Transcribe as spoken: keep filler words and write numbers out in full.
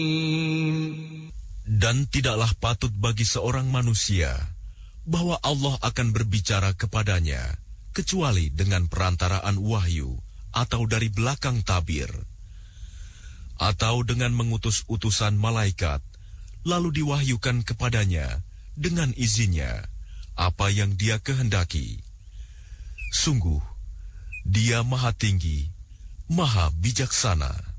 Dan tidaklah patut bagi seorang manusia bahwa Allah akan berbicara kepadanya kecuali dengan perantaraan wahyu atau dari belakang tabir, atau dengan mengutus utusan malaikat lalu diwahyukan kepadanya dengan izinnya apa yang dia kehendaki. Sungguh, Dia Maha Tinggi, Maha Bijaksana.